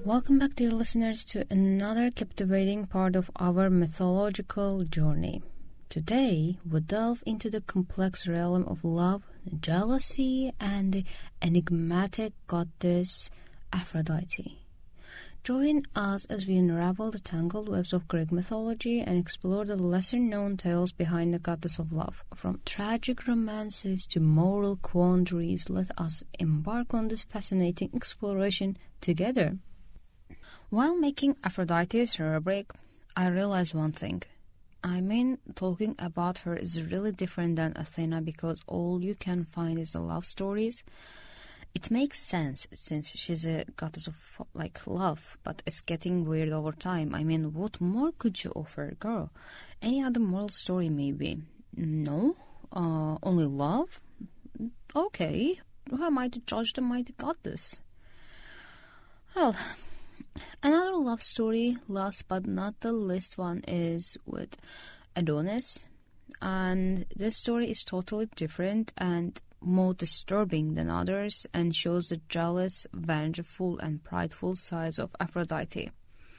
Welcome back, dear listeners, to another captivating part of our mythological journey. Today, we delve into the complex realm of love, jealousy, and the enigmatic goddess Aphrodite. Join us as we unravel the tangled webs of Greek mythology and explore the lesser-known tales behind the goddess of love. From tragic romances to moral quandaries, let us embark on this fascinating exploration together. While making Aphrodite's rubric, I realized one thing. Talking about her is really different than Athena because all you can find is the love stories. It makes sense since she's a goddess of love, but it's getting weird over time. What more could you offer, girl? Any other moral story maybe? No? Only love? Okay. Who am I to judge the mighty goddess? Well, another love story, last but not the least one, is with Adonis. And this story is totally different and more disturbing than others and shows the jealous, vengeful, and prideful sides of Aphrodite.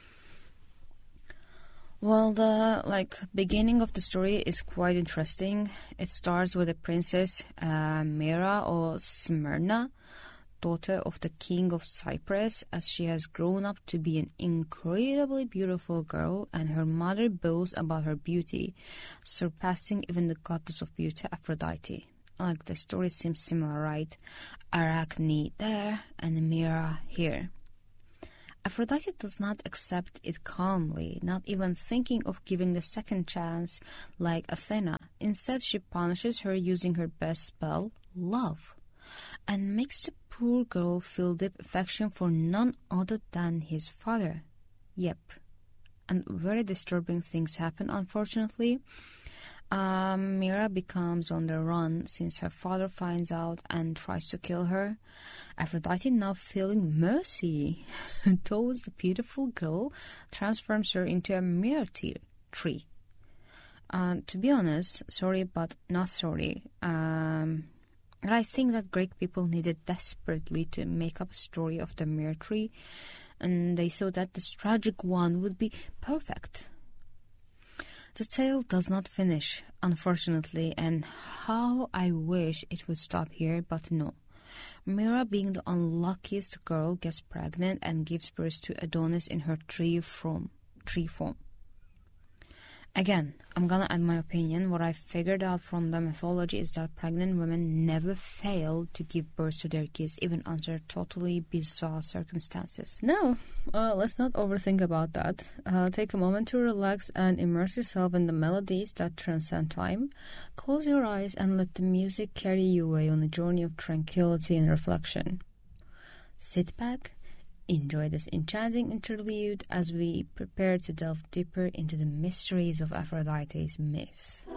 Well, the beginning of the story is quite interesting. It starts with the princess Mira or Smyrna, daughter of the king of Cyprus, as she has grown up to be an incredibly beautiful girl, and her mother boasts about her beauty, surpassing even the goddess of beauty, Aphrodite. The story seems similar, right? Arachne there and Mira here. Aphrodite does not accept it calmly, not even thinking of giving the second chance like Athena. Instead, she punishes her using her best spell, love, and makes the poor girl feel deep affection for none other than his father. Yep. And very disturbing things happen, unfortunately. Mira becomes on the run since her father finds out and tries to kill her. Aphrodite, now feeling mercy towards the beautiful girl, transforms her into a myrrh tree. To be honest, sorry but not sorry. And I think that Greek people needed desperately to make up a story of the myrrh tree, and they thought that this tragic one would be perfect. The tale does not finish, unfortunately, and how I wish it would stop here, but no. Mira, being the unluckiest girl, gets pregnant and gives birth to Adonis in her tree form. Again, I'm gonna add my opinion. What I figured out from the mythology is that pregnant women never fail to give birth to their kids, even under totally bizarre circumstances. No, let's not overthink about that. Take a moment to relax and immerse yourself in the melodies that transcend time. Close your eyes and let the music carry you away on a journey of tranquility and reflection. Sit back. Enjoy this enchanting interlude as we prepare to delve deeper into the mysteries of Aphrodite's myths.